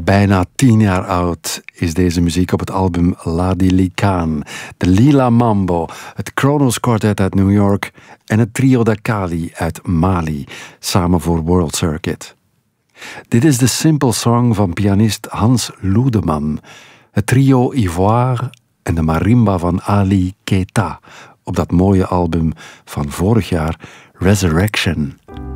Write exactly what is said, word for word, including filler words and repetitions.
Bijna tien jaar oud is deze muziek op het album La Dilican, de Lila Mambo, het Kronos Quartet uit New York en het Trio da Cali uit Mali, samen voor World Circuit. Dit is de Simple Song van pianist Hans Loedeman, het trio Ivoire en de marimba van Ali Keita op dat mooie album van vorig jaar, Resurrection.